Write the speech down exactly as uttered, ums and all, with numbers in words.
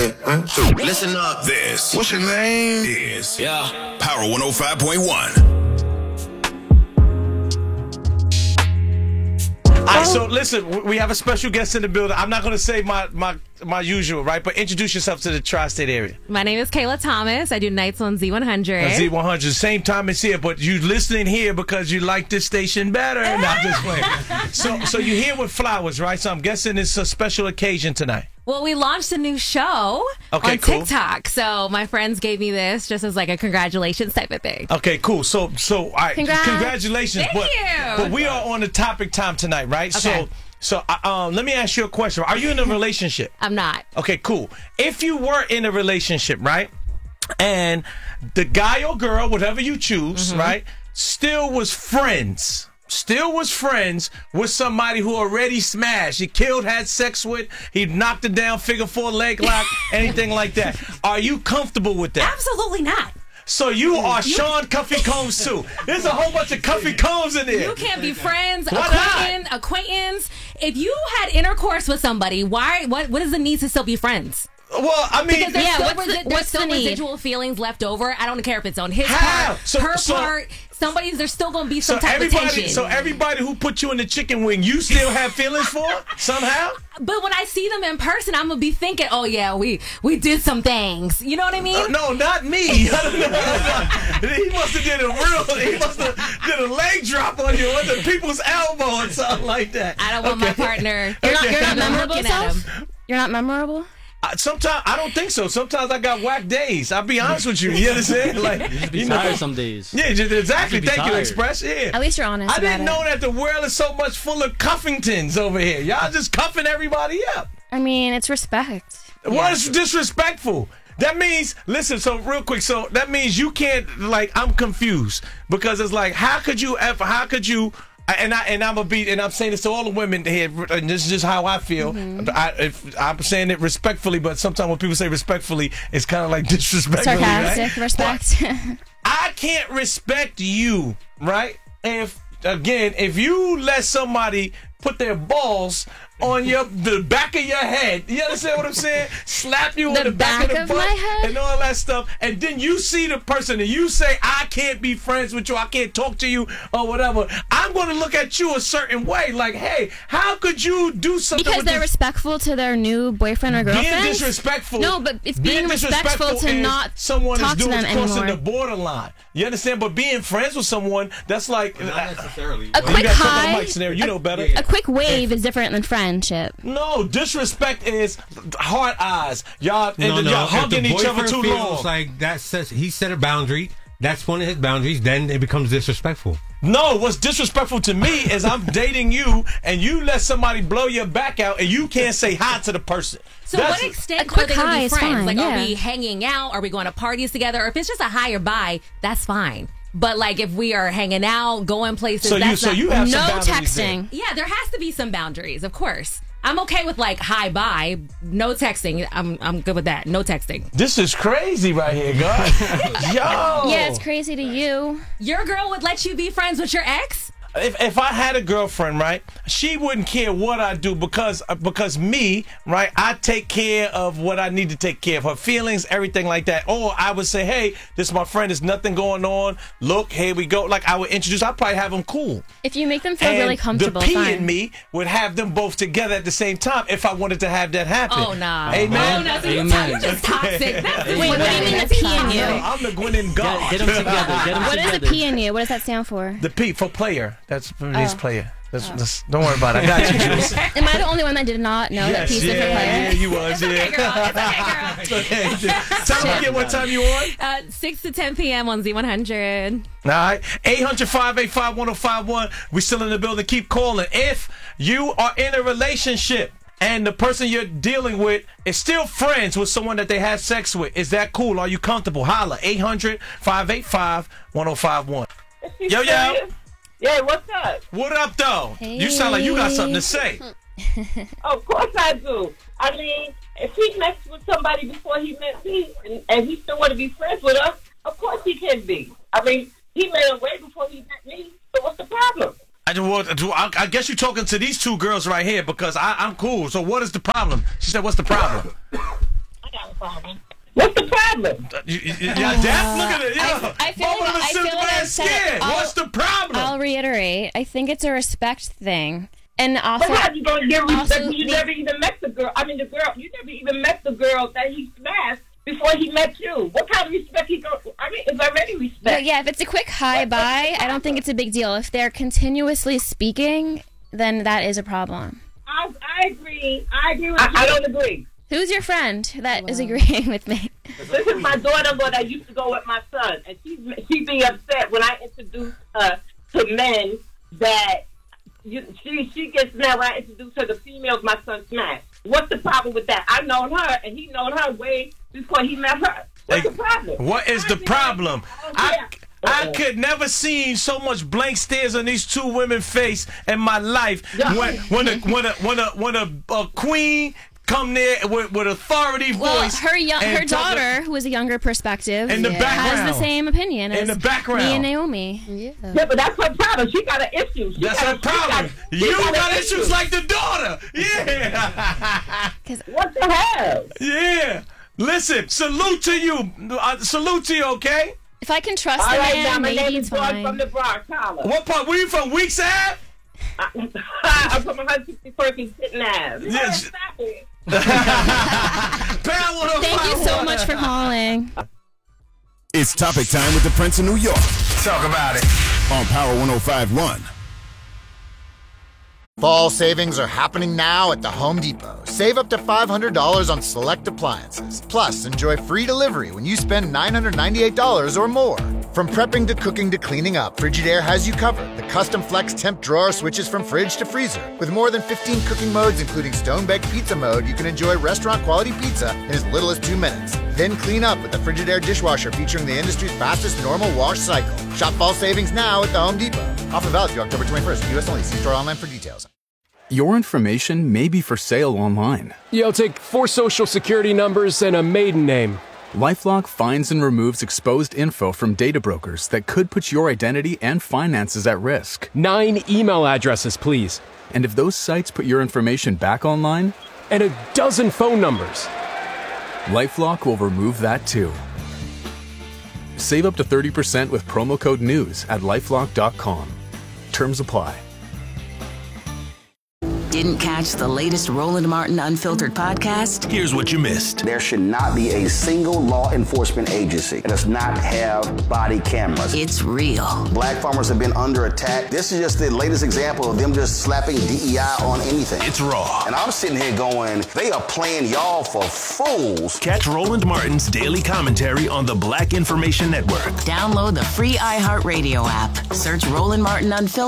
Hey, huh? So, Listen up. This. What's your name? Is Yeah. Power one oh five point one. All right, so listen, we have a special guest in the building. I'm not going to say my, my my usual, right? But introduce yourself to the tri-state area. My name is Kayla Thomas. I do nights on Z one hundred. Z one hundred, same time as here, but you listening here because you like this station better. Not just playing. So, so you're here with flowers, right? So I'm guessing it's a special occasion tonight. Well, we launched a new show Okay, on cool. TikTok. So my friends gave me this just as like a congratulations type of thing. Okay, cool. So, so all right, Congrats. congratulations. Thank but, you. But we are on the topic time tonight, right? Okay. So, so uh, um, let me ask you a question. Are you in a relationship? I'm not. Okay, cool. If you were in a relationship, right, and the guy or girl, whatever you choose, Mm-hmm. right, still was friends, still was friends with somebody who already smashed, he killed, had sex with, he knocked it down, figure four, leg lock, anything like that. Are you comfortable with that? Absolutely not. So you are Sean Cuffy Combs too. There's a whole bunch of Cuffy Combs in there. You can't be friends, Why acquaintance, acquaintance. If you had intercourse with somebody, why? What? What is the need to still be friends? Well, I mean, Because there's Yeah, still, what's the- resi- there's what's still the need? residual feelings left over. I don't care if it's on his How? part, So- her so- part. Somebody's there's still going to be some so type of everybody, tension. so everybody who put you in the chicken wing, you still have feelings for somehow? But when I see them in person, I'm gonna be thinking, "Oh yeah, we we did some things." You know what I mean? Uh, no, not me. he must have did a real. He must have did a leg drop on you on the people's elbow or something like that. I don't want my Okay. partner. You're not, you're not I'm memorable, looking at self? him. You're not memorable? Uh, Sometimes I don't think so. Sometimes I got whack days. I'll be honest with you. You understand? Like You be you know- tired some days. Yeah, just, exactly. You be Thank you, tired. Express. Yeah. At least you're honest I about didn't it. know that the world is so much full of cuffingtons over here. Y'all just cuffing everybody up. I mean, it's respect. What is disrespectful? That means, listen, so real quick, so that means you can't, like, I'm confused because it's like, how could you ever, how could you, and I and I'm a be, and I'm saying this to all the women here, and this is just how I feel. Mm-hmm. I, if, I'm saying it respectfully, but sometimes when people say respectfully, it's kind of like disrespectfully. Sarcastic right? respect. I can't respect you, right? If again, if you let somebody put their balls on your the back of your head, you understand what I'm saying? Slap you The on the back, back of the of butt my head? and all that stuff, and then you see the person and you say, "I can't be friends with you. I can't talk to you or whatever." I'm going to look at you a certain way, like, "Hey, how could you do something?" Because with they're this? respectful to their new boyfriend or girlfriend. Being disrespectful. No, but it's being being respectful to is not someone talk is to doing them crossing anymore. the borderline. You understand? But being friends with someone, that's like Not necessarily. A you quick got something on the high, mic, Scenario. You know better. a quick wave is different than friendship. No, disrespect is hard eyes. Y'all, No, and no. y'all If hugging the each other boyfriend too feels long. like that says he set a boundary. That's one of his boundaries. Then it becomes disrespectful. No, what's disrespectful to me is I'm dating you and you let somebody blow your back out and you can't say hi to the person. So That's- what extent A quick are they gonna high be is friends? fine, Like, are yeah. we hanging out? Are we going to parties together? Or if it's just a high or bye, that's fine. But like, if we are hanging out, going places, So you, that's so not- you have some No boundaries there. texting. Yeah, there has to be some boundaries, of course. I'm okay with like hi bye, no texting. I'm I'm good with that. No texting. This is crazy right here, God. Yo. Yeah, it's crazy to you. Your girl would let you be friends with your ex? If, if I had a girlfriend, right, she wouldn't care what I do because uh, because me, right, I take care of what I need to take care of, her feelings, everything like that. Or I would say, hey, this is my friend, there's nothing going on. Look, here we go. Like I would introduce, I'd probably have them cool. If you make them feel And really comfortable, the P fine. in me would have them both together at the same time if I wanted to have that happen. Oh no. Amen. Oh no. So you're, Amen. you're just toxic. That's Wait, what do you mean the P in you? No, I'm the Gwen and God. Get, get them together. Get them What is together. the P in you? What does that stand for? The P for player. That's for this Oh. player. That's, that's, don't worry about it. I got you, Jules. Am I the only one that did not know that P stood for yeah, player? yeah, you was, yeah. okay, girl. It's okay, girl. It's okay. Tell me again what time you on. Uh, six to ten p.m. on Z one hundred. All right. eight hundred, five eight five, one oh five one. We still in the building. Keep calling. If you are in a relationship and the person you're dealing with is still friends with someone that they had sex with, is that cool? Are you comfortable? Holla. eight hundred, five eight five, one oh five one. Yo, yo. Yeah, what's up? What up, though? You sound like you got something to say. Of course I do. I mean, if he messed with somebody before he met me, and, and he still want to be friends with us, of course he can be. I mean, he made a way before he met me, so what's the problem? I, do- well, do- I, I guess you're talking to these two girls right here because I, I'm cool. So what is the problem? She said, what's the problem? I got a What's the problem? You- you- Yeah, Daph, look at it. Yeah. I feel Both like- of us I sit feel like mad I've said it. scared. I'll- What's the problem? I'll reiterate. I think it's a respect thing. And also, But how you gonna give respect? also You the- never even met the girl. I mean, the girl. You never even met the girl that he smashed before he met you. What kind of respect he go? I mean, it's already respect. but yeah, if it's a quick hi bye, I don't think it's a big deal. If they're continuously speaking, then that is a problem. I, I agree. I agree with I, you. I don't agree. Who's your friend that is agreeing with me? This is my daughter-in-law that used to go with my son, and she she be upset when I introduce her to men that you, she she gets mad when I introduce her to females my son smashed. What's the problem with that? I known her, and he known her way before he met her. What's Hey, the problem? What is the problem? I I Uh-oh. could never seen so much blank stares on these two women's face in my life. Yeah. When when a when a when a when a, a queen come there with, with authority Well, voice. her young, and her talk- daughter, who is a younger perspective, In the has background. the same opinion In as the background. me and Naomi. Yeah, but that's her problem. She got an issue. She That's got, her she problem. got- she You got got an issues issue. like the daughter. Yeah. What the hell? Yeah. Listen, salute to you. Uh, salute to you, okay? If I can trust All a right, man, now my maybe name it's is George from fine. the Bronx. Holla. What part? Where you from? Weeks Ave? I'm from one sixty-first and Sitting Ave. Yes. Thank you so much for calling. It's topic time with the Prince of New York. Talk about it on Power one oh five point one. Fall savings are happening now at the Home Depot. Save up to five hundred dollars on select appliances. Plus, enjoy free delivery when you spend nine hundred ninety-eight dollars or more. From prepping to cooking to cleaning up, Frigidaire has you covered. The custom flex temp drawer switches from fridge to freezer. With more than fifteen cooking modes, including stone-baked pizza mode, you can enjoy restaurant-quality pizza in as little as two minutes. Then clean up with the Frigidaire dishwasher featuring the industry's fastest normal wash cycle. Shop fall savings now at the Home Depot. Offer valid through October twenty-first. U S only. See store online for details. Your information may be for sale online. Yo, take four social security numbers and a maiden name. LifeLock finds and removes exposed info from data brokers that could put your identity and finances at risk. Nine email addresses, please. And if those sites put your information back online, And a dozen phone numbers. LifeLock will remove that too. Save up to thirty percent with promo code NEWS at lifelock dot com. Terms apply. Didn't catch the latest Roland Martin Unfiltered podcast? Here's what you missed. There should not be a single law enforcement agency that does not have body cameras. It's real. Black farmers have been under attack. This is just the latest example of them just slapping D E I on anything. It's raw. And I'm sitting here going, they are playing y'all for fools. Catch Roland Martin's daily commentary on the Black Information Network. Download the free iHeartRadio app. Search Roland Martin Unfiltered